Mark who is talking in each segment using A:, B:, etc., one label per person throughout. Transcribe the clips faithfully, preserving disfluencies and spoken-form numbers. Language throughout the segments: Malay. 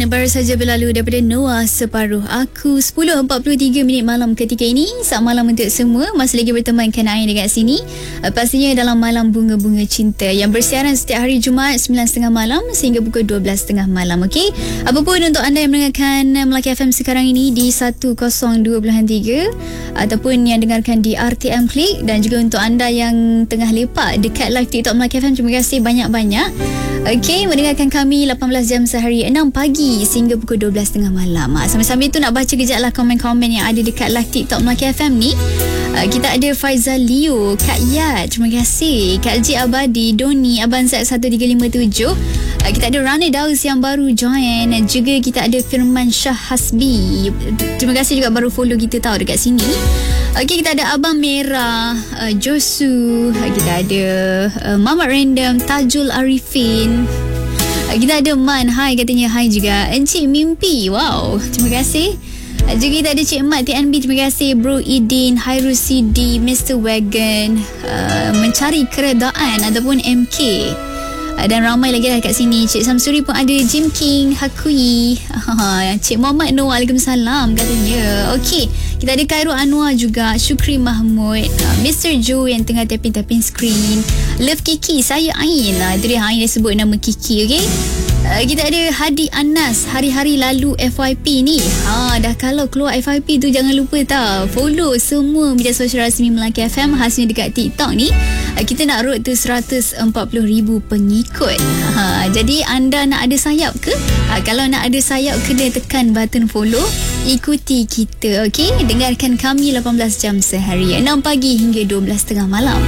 A: Baru saja berlalu daripada Noah Separuh Aku. Sepuluh empat puluh tiga minit malam ketika ini. Selamat malam untuk semua. Masih lagi bertemankan Ain dekat sini, uh, pastinya dalam Malam Bunga-Bunga Cinta yang bersiaran setiap hari Jumaat sembilan tiga puluh malam sehingga pukul dua belas tiga puluh malam. Okey, apapun untuk anda yang mendengarkan Melaka F M sekarang ini di seratus dua puluh tiga ataupun yang dengarkan di R T M Klik, dan juga untuk anda yang tengah lepak dekat live TikTok Melaka F M, terima kasih banyak-banyak. Okey, mendengarkan kami lapan belas jam sehari, enam pagi sehingga pukul dua belas tiga puluh malam. Ha, sambil-sambil tu nak baca kejap lah komen-komen yang ada dekat live TikTok Melaka F M ni. Uh, kita ada Faizal Leo, Kak Yat, terima kasih. Kak J Abadi, Doni, Abang Zat satu tiga lima tujuh. Uh, kita ada Rani Daus yang baru join. Dan juga kita ada Firman Shah Hasbi. Terima kasih juga baru follow kita tahu dekat sini. Okey, kita ada Abang Merah, uh, Josu, uh, kita ada uh, Mamat Random, Tajul Arifin. Uh, kita ada Man, hai katanya, hai juga. Encik Mimpi, wow, terima kasih. Uh, juga kita ada Cik Mat T N B, terima kasih. Bro Idin, Hairul Sidi, Mister Wagon, uh, Mencari Keredaan ataupun M K. Uh, dan ramai lagi lah kat sini. Cik Samsuri pun ada, Jim King, Hakui, uh, Cik Muhammad Noor, Waalaikumsalam katanya. Okey, kita ada Khairul Anwar juga, Syukri Mahmud, uh, Mister Joe yang tengah tapping-tapping screen. Love Kiki, saya Ain lah. Itu dia, Ain dia sebut nama Kiki, okey. Uh, kita ada Hadi Anas, hari-hari lalu F Y P ni. Ha, dah kalau keluar F Y P tu jangan lupa tau, follow semua media sosial rasmi Melaka F M, khasnya dekat TikTok ni. Uh, kita nak road tu seratus empat puluh ribu pengikut. Ha, jadi anda nak ada sayap ke? Ha, kalau nak ada sayap, kena tekan button follow. Ikuti kita, okey? Dengarkan kami lapan belas jam sehari, enam pagi hingga dua belas tiga puluh malam.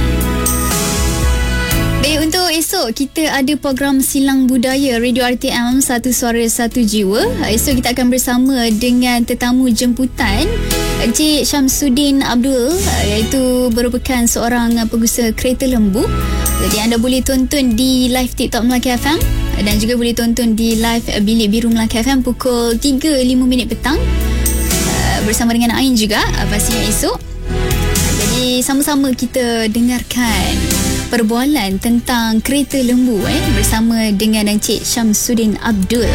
A: Baik, untuk esok kita ada program Silang Budaya Radio R T M Satu Suara Satu Jiwa. Esok kita akan bersama dengan tetamu jemputan Encik Syamsuddin Abdul, iaitu merupakan seorang pengusaha kereta lembu. Jadi anda boleh tonton di live TikTok Melaka F M dan juga boleh tonton di live Bilik Biru Melaka F M pukul tiga lima minit petang bersama dengan Ain juga, pastinya esok. Jadi sama-sama kita dengarkan perbualan tentang kereta lembu eh bersama dengan Encik Syamsuddin Abdul.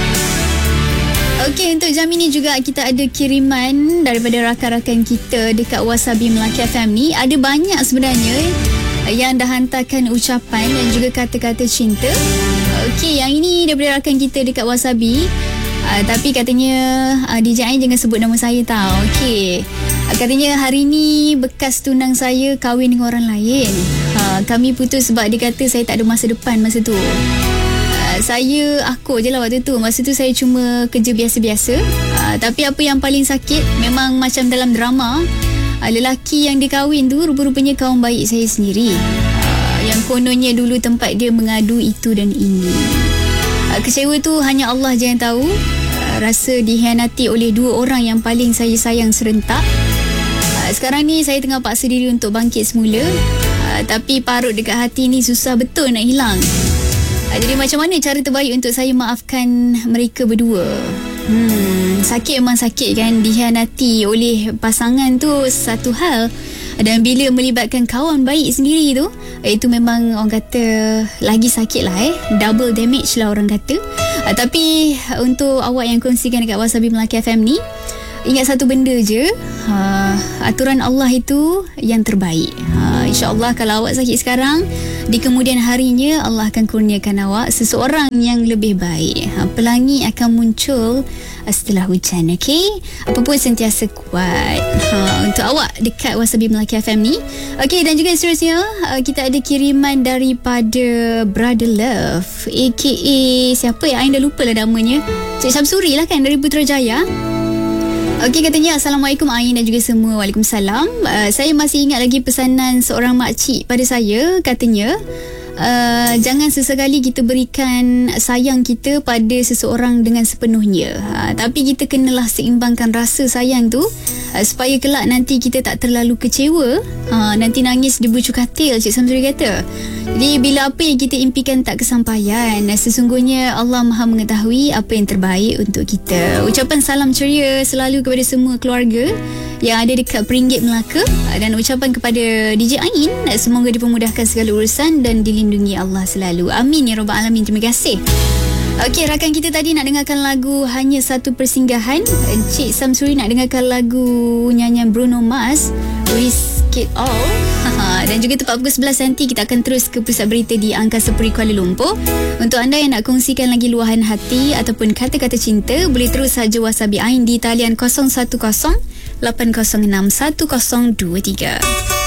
A: Okey, untuk jam ini juga kita ada kiriman daripada rakan-rakan kita dekat Wasabi Melaka F M ni. Ada banyak sebenarnya yang dah hantarkan ucapan dan juga kata-kata cinta. Okey, yang ini daripada rakan kita dekat Wasabi. Uh, tapi katanya uh, D J Ain jangan sebut nama saya tau. Okey, uh, katanya hari ni bekas tunang saya kahwin dengan orang lain. uh, Kami putus sebab dia kata saya tak ada masa depan masa tu. uh, Saya akur je lah waktu tu. Masa tu saya cuma kerja biasa-biasa. uh, Tapi apa yang paling sakit, memang macam dalam drama, uh, lelaki yang dia kahwin tu rupa-rupanya kawan baik saya sendiri, uh, yang kononnya dulu tempat dia mengadu itu dan ini. uh, Kecewa tu hanya Allah je yang tahu. Rasa dikhianati oleh dua orang yang paling saya sayang serentak. uh, Sekarang ni saya tengah paksa diri untuk bangkit semula, uh, tapi parut dekat hati ni susah betul nak hilang. uh, Jadi macam mana cara terbaik untuk saya maafkan mereka berdua? Hmm, sakit memang sakit kan. Dikhianati oleh pasangan tu satu hal, dan bila melibatkan kawan baik sendiri tu, itu memang orang kata lagi sakit lah eh. Double damage lah orang kata. Uh, tapi untuk awak yang kongsikan dekat Wasabi Melaka F M ni, ingat satu benda je, uh, aturan Allah itu yang terbaik. uh, InsyaAllah kalau awak sakit sekarang, di kemudian harinya Allah akan kurniakan awak seseorang yang lebih baik. uh, Pelangi akan muncul setelah hujan, okey? Apapun sentiasa kuat. Ha, untuk awak dekat Wasabi Melaka F M ni. Okey, dan juga seterusnya uh, kita ada kiriman daripada Brother Love, A K A siapa ya? Ain dah lupa lah namanya. Cik Syamsuri lah kan, dari Putrajaya. Okey, katanya Assalamualaikum Ain dan juga semua. Waalaikumsalam. uh, Saya masih ingat lagi pesanan seorang makcik pada saya. Katanya, Uh, jangan sesekali kita berikan sayang kita pada seseorang dengan sepenuhnya, uh, tapi kita kenalah seimbangkan rasa sayang tu, uh, supaya kelak nanti kita tak terlalu kecewa, uh, nanti nangis di bucu katil, Cik Samsuri kata. Jadi bila apa yang kita impikan tak kesampaian, sesungguhnya Allah Maha mengetahui apa yang terbaik untuk kita. Ucapan salam ceria selalu kepada semua keluarga yang ada dekat Peringgit Melaka, dan ucapan kepada D J Ain, semoga dipermudahkan segala urusan dan dilindungi Allah selalu. Amin ya rabbal alamin. Terima kasih. Okey, rakan kita tadi nak dengarkan lagu Hanya Satu Persinggahan. Encik Samsuri nak dengarkan lagu nyanyian Bruno Mars, Risk It All. Dan juga tepat pukul sebelas nanti kita akan terus ke pusat berita di Angkasa Puri Kuala Lumpur. Untuk anda yang nak kongsikan lagi luahan hati ataupun kata-kata cinta, boleh terus saja WhatsApp Ain di talian kosong satu kosong lapan kosong enam satu kosong dua tiga.